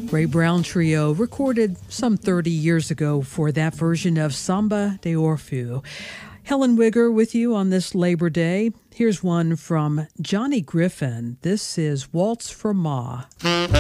Ray Brown Trio recorded some 30 years ago for that version of Samba de Orfeu. Helen Wigger with you on this Labor Day. Here's one from Johnny Griffin. This is Waltz for Ma.